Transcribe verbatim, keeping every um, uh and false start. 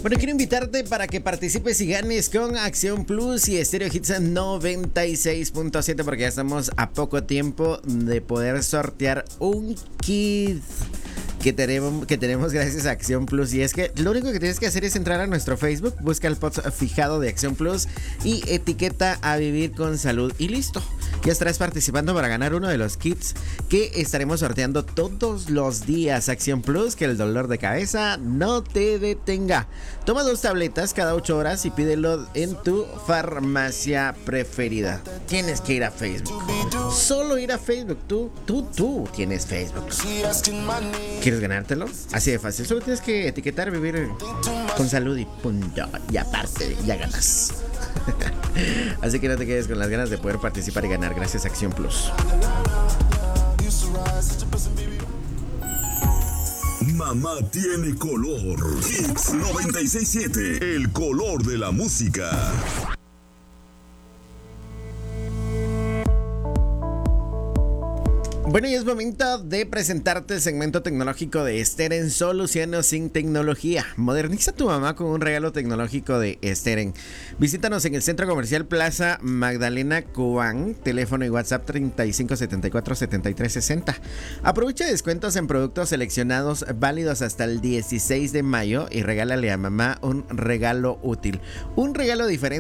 Bueno, quiero invitarte para que participes y ganes con Acción Plus y Stereo Hits noventa y seis punto siete, porque ya estamos a poco tiempo de poder sortear un kit que tenemos, que tenemos gracias a Acción Plus. Y es que lo único que tienes que hacer es entrar a nuestro Facebook, busca el post fijado de Acción Plus y etiqueta a Vivir con Salud y listo. Ya estarás participando para ganar uno de los kits que estaremos sorteando todos los días. Acción Plus, que el dolor de cabeza no te detenga. Toma dos tabletas cada ocho horas y pídelo en tu farmacia preferida. Tienes que ir a Facebook. Solo ir a Facebook. Tú, tú, tú tienes Facebook. ¿Quieres ganártelo? Así de fácil. Solo tienes que etiquetar Vivir con Salud y punto. Y aparte, ya ganas. Así que no te quedes con las ganas de poder participar y ganar gracias a Acción Plus. Mamá tiene color. Hits noventa y seis punto siete. El color de la música. Bueno, y es momento de presentarte el segmento tecnológico de Steren, soluciones sin tecnología. Moderniza a tu mamá con un regalo tecnológico de Steren. Visítanos en el Centro Comercial Plaza Magdalena Cobán, teléfono y WhatsApp treinta y cinco setenta y cuatro setenta y tres sesenta. Aprovecha descuentos en productos seleccionados válidos hasta el dieciséis de mayo y regálale a mamá un regalo útil. Un regalo diferente